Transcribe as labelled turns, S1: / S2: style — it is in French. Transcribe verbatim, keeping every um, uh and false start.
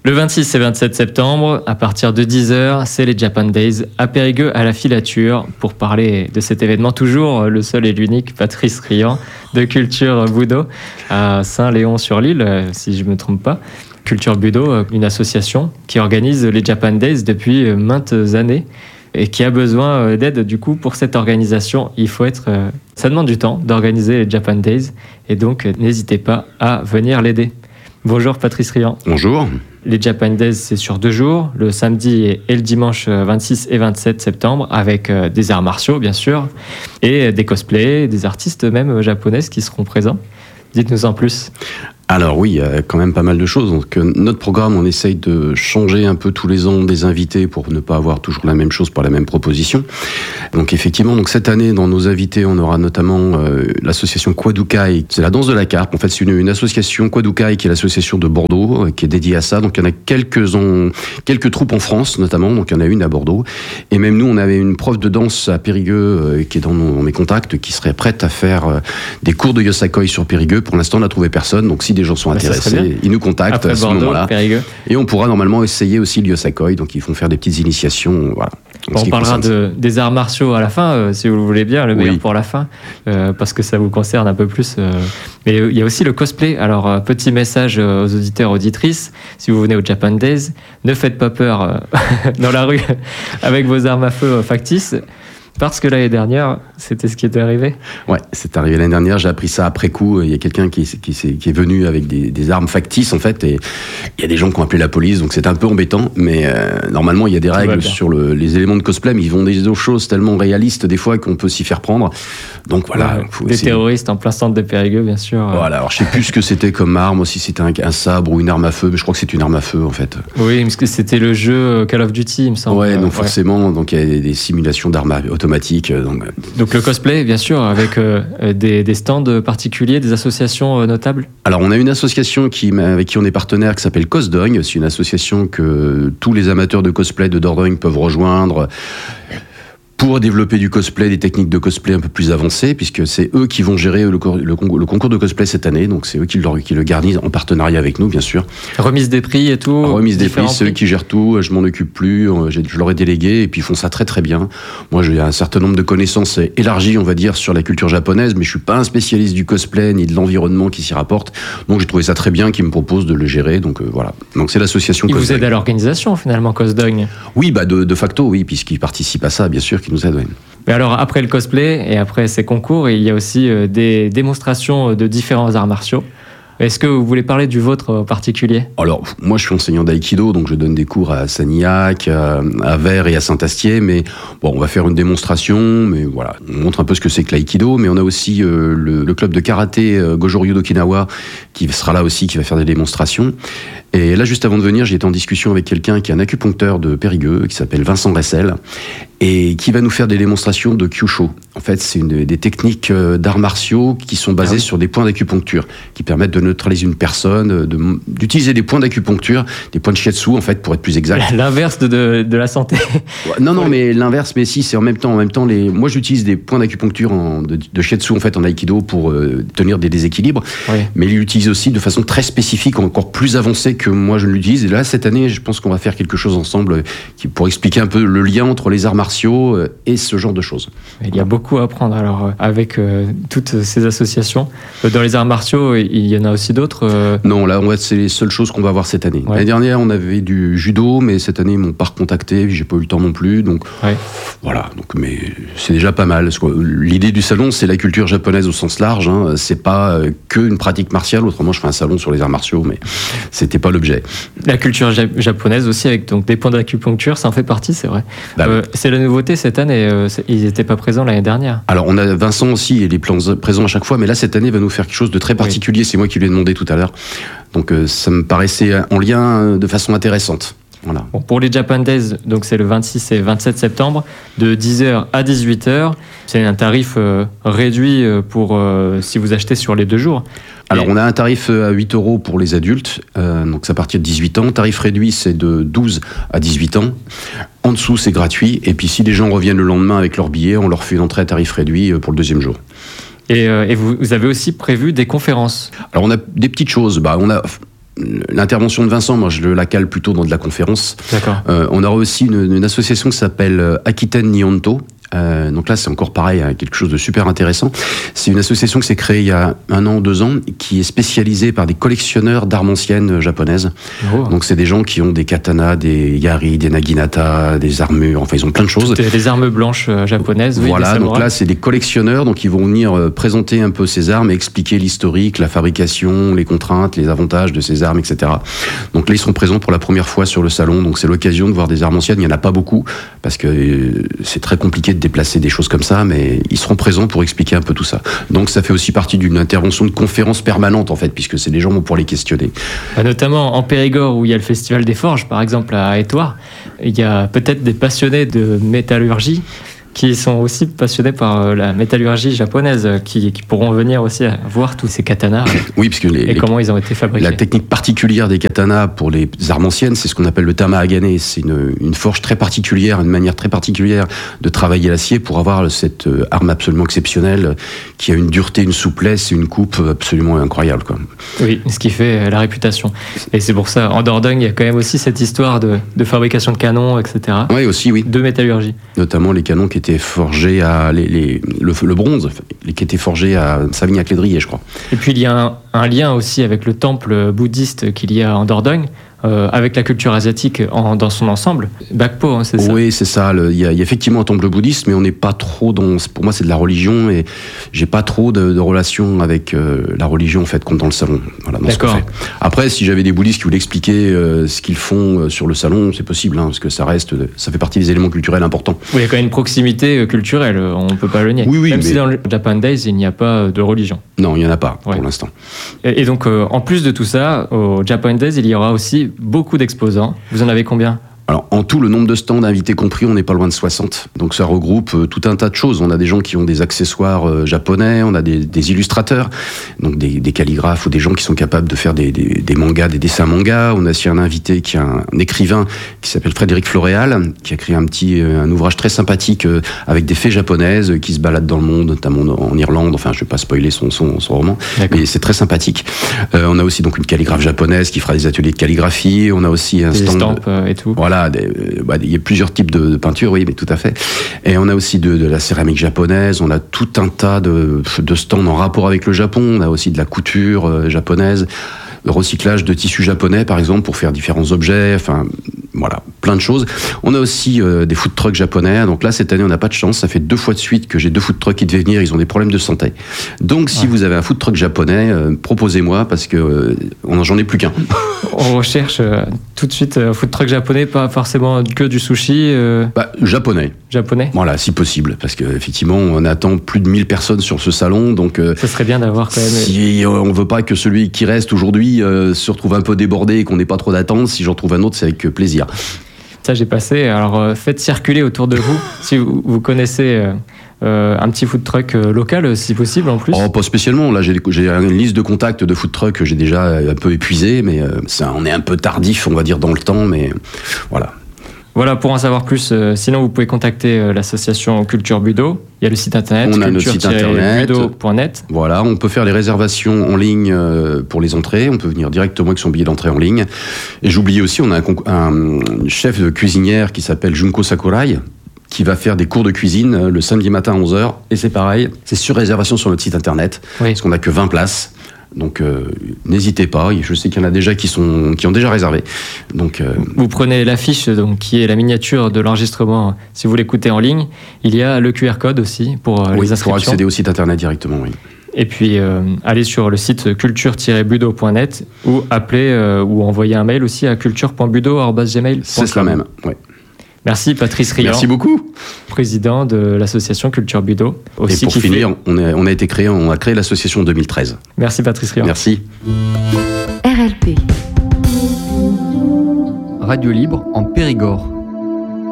S1: Le vingt-six et vingt-sept septembre, à partir de dix heures, c'est les Japan Days à Périgueux à la Filature. Pour parler de cet événement, toujours le seul et l'unique Patrice Riant de Culture Budo à Saint-Léon-sur-l'Île, si je ne me trompe pas. Culture Budo, une association qui organise les Japan Days depuis maintes années et qui a besoin d'aide du coup pour cette organisation. Il faut être, ça demande du temps d'organiser les Japan Days et donc n'hésitez pas à venir l'aider. Bonjour Patrice Riant.
S2: Bonjour.
S1: Les Japan Days, c'est sur deux jours, le samedi et le dimanche vingt-six et vingt-sept septembre, avec des arts martiaux, bien sûr, et des cosplays, des artistes même japonaises qui seront présents. Dites-nous en plus.
S2: Alors oui, il y a quand même pas mal de choses. Donc, notre programme, on essaye de changer un peu tous les ans des invités pour ne pas avoir toujours la même chose pour la même proposition. Donc effectivement, donc cette année, dans nos invités, on aura notamment euh, l'association Kwadukai. C'est la danse de la carpe. En fait, c'est une, une association Kwadukai qui est l'association de Bordeaux, euh, qui est dédiée à ça. Donc il y en a quelques, on, quelques troupes en France, notamment. Donc il y en a une à Bordeaux. Et même nous, on avait une prof de danse à Périgueux euh, qui est dans, nos, dans mes contacts, qui serait prête à faire euh, des cours de Yosakoi sur Périgueux. Pour l'instant, on n'a trouvé personne. Donc si des gens sont intéressés, ils nous contactent
S1: après
S2: à ce
S1: Bordeaux,
S2: moment-là.
S1: Périgueux.
S2: Et on pourra normalement essayer aussi le Yosakoi, donc ils font faire des petites initiations. Voilà.
S1: Bon, on parlera de, des arts martiaux à la fin, euh, si vous le voulez bien, le meilleur
S2: oui.
S1: pour la fin, euh, parce que ça vous concerne un peu plus. Euh, mais il y a aussi le cosplay. Alors, euh, petit message aux auditeurs, auditrices, si vous venez au Japan Days, ne faites pas peur euh, dans la rue avec vos armes à feu factices. Parce que l'année dernière, c'était ce qui était arrivé.
S2: Ouais, c'est arrivé l'année dernière. J'ai appris ça après coup. Il y a quelqu'un qui, qui, qui est venu avec des, des armes factices, en fait, et il y a des gens qui ont appelé la police, donc c'est un peu embêtant. Mais euh, normalement, il y a des règles sur le, les éléments de cosplay, mais ils vont des choses tellement réalistes des fois qu'on peut s'y faire prendre. Donc voilà.
S1: Ouais,
S2: faut
S1: des
S2: essayer.
S1: Terroristes en plein centre de Périgueux, bien sûr.
S2: Voilà. Alors je sais plus ce que c'était comme arme, si c'était un, un sabre ou une arme à feu, mais je crois que c'est une arme à feu en fait.
S1: Oui, parce que c'était le jeu Call of Duty, il me semble.
S2: Ouais, donc
S1: ouais.
S2: forcément, donc il y a des, des simulations d'armes automatiques. Donc,
S1: donc le cosplay, bien sûr, avec euh, des, des stands particuliers, des associations euh, notables.
S2: Alors on a une association qui, avec qui on est partenaire qui s'appelle Cosdogne. C'est une association que tous les amateurs de cosplay de Dordogne peuvent rejoindre pour développer du cosplay, des techniques de cosplay un peu plus avancées, puisque c'est eux qui vont gérer le, le, le concours de cosplay cette année, donc c'est eux qui le, qui le garnissent en partenariat avec nous, bien sûr.
S1: Remise des prix et tout.
S2: Remise des prix, c'est eux qui gèrent tout, je m'en occupe plus, je leur ai délégué, et puis ils font ça très très bien. Moi j'ai un certain nombre de connaissances élargies, on va dire, sur la culture japonaise, mais je suis pas un spécialiste du cosplay, ni de l'environnement qui s'y rapporte, donc j'ai trouvé ça très bien qu'ils me proposent de le gérer, donc euh, voilà. Donc c'est l'association
S1: Cosdogne. Ils vous aident à l'organisation finalement, Cosdogne.
S2: Oui, bah de, de facto, oui, puisqu'ils participent à ça, bien sûr, qui nous aident. Oui.
S1: Mais alors, après le cosplay et après ces concours, il y a aussi euh, des démonstrations de différents arts martiaux. Est-ce que vous voulez parler du vôtre en particulier ?
S2: Alors, moi, je suis enseignant d'aïkido, donc je donne des cours à Sagnac, à, à Vert et à Saint-Astier. Mais bon, on va faire une démonstration, mais voilà, on montre un peu ce que c'est que l'aïkido. Mais on a aussi euh, le, le club de karaté euh, Gojo-Ryu d'Okinawa qui sera là aussi, qui va faire des démonstrations. Et là, juste avant de venir, j'étais en discussion avec quelqu'un qui est un acupuncteur de Périgueux, qui s'appelle Vincent Ressel, et qui va nous faire des démonstrations de Kyusho. En fait, c'est une, des techniques d'arts martiaux qui sont basées ah oui. sur des points d'acupuncture, qui permettent de neutraliser une personne, de, d'utiliser des points d'acupuncture, des points de shiatsu, en fait, pour être plus exact.
S1: L'inverse de, de, de la santé.
S2: Non, non, oui. mais l'inverse, mais si, c'est en même temps. En même temps, les... moi, j'utilise des points d'acupuncture en, de, de shiatsu, en fait, en aïkido, pour euh, tenir des déséquilibres. Oui. Mais il l'utilise aussi de façon très spécifique, encore plus avancée que moi, je l'utilise. Et là, cette année, je pense qu'on va faire quelque chose ensemble qui, pour expliquer un peu le lien entre les arts martiaux et ce genre de choses.
S1: Il y a beaucoup à apprendre alors avec euh, toutes ces associations. Dans les arts martiaux, il y en a aussi d'autres euh...
S2: Non, là, on va, c'est les seules choses qu'on va voir cette année. Ouais. L'année dernière, on avait du judo, mais cette année, ils m'ont pas recontacté, j'ai pas eu le temps non plus. Donc ouais. voilà. Donc, mais c'est déjà pas mal. L'idée du salon, c'est la culture japonaise au sens large. Hein. C'est pas que une pratique martiale. Autrement, je fais un salon sur les arts martiaux, mais c'était pas l'objet.
S1: La culture japonaise aussi, avec donc des points d'acupuncture, ça en fait partie, c'est vrai. Bah, euh, oui. C'est la nouveauté cette année. Euh, ils n'étaient pas présents l'année dernière.
S2: Alors, on a Vincent aussi, il est présent à chaque fois, mais là, cette année, il va nous faire quelque chose de très particulier. Oui. C'est moi qui lui ai demandé tout à l'heure. Donc, euh, ça me paraissait en lien de façon intéressante. Voilà.
S1: Bon, pour les Japan Days, donc c'est le vingt-six et vingt-sept septembre, de dix heures à dix-huit heures. C'est un tarif euh, réduit pour euh, si vous achetez sur les deux jours.
S2: Alors, on a un tarif à huit euros pour les adultes, euh, donc c'est à partir de dix-huit ans. Tarif réduit, c'est de douze à dix-huit ans. En dessous, c'est gratuit. Et puis, si les gens reviennent le lendemain avec leur billet, on leur fait une entrée à tarif réduit pour le deuxième jour.
S1: Et, euh, et vous, vous avez aussi prévu des conférences ?
S2: Alors, on a des petites choses. Bah, on a... l'intervention de Vincent, moi je la cale plutôt dans de la conférence.
S1: D'accord.
S2: Euh, on aura aussi une, une association qui s'appelle Akiten Nihonto. Euh, donc là, c'est encore pareil, hein, quelque chose de super intéressant. C'est une association qui s'est créée il y a un an, deux ans, qui est spécialisée par des collectionneurs d'armes anciennes japonaises. Oh. Donc c'est des gens qui ont des katanas, des yari, des naginata, des armures, enfin ils ont plein de choses.
S1: Des, des armes blanches euh, japonaises, oui.
S2: Voilà, donc là c'est des collectionneurs, donc ils vont venir euh, présenter un peu ces armes, expliquer l'historique, la fabrication, les contraintes, les avantages de ces armes, et cetera. Donc là ils seront présents pour la première fois sur le salon, donc c'est l'occasion de voir des armes anciennes. Il n'y en a pas beaucoup, parce que euh, c'est très compliqué de déplacer des choses comme ça, mais ils seront présents pour expliquer un peu tout ça. Donc ça fait aussi partie d'une intervention de conférence permanente en fait, puisque c'est les gens vont pouvoir les questionner.
S1: Bah, notamment en Périgord où il y a le Festival des Forges, par exemple à Étoire, il y a peut-être des passionnés de métallurgie qui sont aussi passionnés par la métallurgie japonaise, qui, qui pourront venir aussi voir tous ces katanas.
S2: Oui, parce que les,
S1: et
S2: les,
S1: comment ils ont été fabriqués.
S2: La technique particulière des katanas pour les armes anciennes, c'est ce qu'on appelle le tamahagane. C'est une, une forge très particulière, une manière très particulière de travailler l'acier pour avoir cette arme absolument exceptionnelle qui a une dureté, une souplesse et une coupe absolument incroyable, quoi.
S1: Oui, ce qui fait la réputation. Et c'est pour ça, en Dordogne, il y a quand même aussi cette histoire de, de fabrication de canons, et cetera.
S2: Oui, aussi, oui.
S1: De métallurgie.
S2: Notamment les canons qui étaient forgés à les, les, le, le bronze, qui étaient forgés à Savignac-les-Driers, je crois.
S1: Et puis il y a un, un lien aussi avec le temple bouddhiste qu'il y a en Dordogne, euh, avec la culture asiatique en, dans son ensemble. Bakpo, hein, c'est ça?
S2: Oui, c'est ça. Il y, y a effectivement un temple bouddhiste, mais on n'est pas trop dans. Pour moi, c'est de la religion et j'ai pas trop de, de relation avec euh, la religion en fait, comme dans le salon. Voilà, dans
S1: D'accord.
S2: Ce qu'on fait. Après, si j'avais des bouddhistes qui voulaient expliquer euh, ce qu'ils font euh, sur le salon, c'est possible, hein, parce que ça reste, ça fait partie des éléments culturels importants.
S1: Oui, il y a quand même une proximité culturelle, on ne peut pas le nier.
S2: Oui, oui,
S1: même
S2: mais...
S1: si dans le Japan Days, il n'y a pas de religion.
S2: Non, il n'y en a pas ouais. pour l'instant.
S1: Et, et donc, euh, en plus de tout ça, au Japan Days, il y aura aussi beaucoup d'exposants. Vous en avez combien ?
S2: Alors, en tout, le nombre de stands invités compris, on n'est pas loin de soixante. Donc, ça regroupe euh, tout un tas de choses. On a des gens qui ont des accessoires euh, japonais, on a des, des illustrateurs, donc des, des calligraphes ou des gens qui sont capables de faire des, des, des mangas, des dessins mangas. On a aussi un invité qui est un, un écrivain qui s'appelle Frédéric Floréal, qui a créé un petit, euh, un ouvrage très sympathique euh, avec des fées japonaises euh, qui se baladent dans le monde, notamment en Irlande. Enfin, je ne vais pas spoiler son, son, son roman, mais c'est très sympathique. Euh, on a aussi donc une calligraphe japonaise qui fera des ateliers de calligraphie. On a aussi un
S1: des
S2: stand
S1: estampes euh, et tout.
S2: Voilà. Des, bah, il y a plusieurs types de, de peintures, oui, mais tout à fait. Et on a aussi de, de la céramique japonaise, on a tout un tas de, de stands en rapport avec le Japon, on a aussi de la couture euh, japonaise, le recyclage de tissus japonais, par exemple, pour faire différents objets, enfin, voilà, plein de choses. On a aussi euh, des food trucks japonais, donc là, cette année, on n'a pas de chance, ça fait deux fois de suite que j'ai deux food trucks qui devaient venir, ils ont des problèmes de santé. Donc, si ouais. vous avez un food truck japonais, euh, proposez-moi, parce que euh, j'en ai plus qu'un.
S1: On recherche euh, tout de suite un food truck japonais, pas forcément que du sushi. Euh...
S2: Bah, japonais.
S1: Japonais.
S2: Voilà, si possible, parce qu'effectivement, on attend plus de mille personnes sur ce salon, donc... Euh,
S1: ça serait bien d'avoir quand même...
S2: Si on ne veut pas que celui qui reste aujourd'hui euh, se retrouve un peu débordé et qu'on n'ait pas trop d'attente, si j'en trouve un autre, c'est avec plaisir.
S1: Ça, j'ai passé. Alors, euh, faites circuler autour de vous, si vous, vous connaissez... Euh... Euh, un petit food truck euh, local, si possible, en plus.
S2: Oh, pas spécialement. Là, j'ai, j'ai une liste de contacts de food truck que j'ai déjà un peu épuisé, mais euh, ça, on est un peu tardif, on va dire, dans le temps, mais voilà.
S1: Voilà, pour en savoir plus, euh, sinon vous pouvez contacter euh, l'association Culture Budo. Il y a le site internet,
S2: on a notre site internet,
S1: budo point net.
S2: Voilà, on peut faire les réservations en ligne euh, pour les entrées. On peut venir directement avec son billet d'entrée en ligne. Et j'oubliais aussi, on a un, un chef de cuisinière qui s'appelle Junko Sakurai, qui va faire des cours de cuisine le samedi matin à onze heures. Et c'est pareil, c'est sur réservation sur notre site internet, oui. parce qu'on n'a que vingt places. Donc euh, n'hésitez pas, je sais qu'il y en a déjà qui, sont, qui ont déjà réservé. Donc, euh...
S1: Vous prenez l'affiche donc, qui est la miniature de l'enregistrement, si vous l'écoutez en ligne. Il y a le Q R code aussi pour euh,
S2: oui,
S1: les inscriptions.
S2: Pour accéder au site internet directement, oui.
S1: Et puis, euh, allez sur le site culture tiret budo point net ou appelez euh, ou envoyez un mail aussi à culture point budo arobase gmail point com.
S2: C'est cela même, oui.
S1: Merci Patrice Riant.
S2: Merci beaucoup.
S1: Président de l'association Culture Budo.
S2: Aussi Et pour finir, fait... on, a, on a été créé, on a créé l'association en deux mille treize.
S1: Merci Patrice Riant.
S2: Merci.
S3: R L P. Radio libre en Périgord.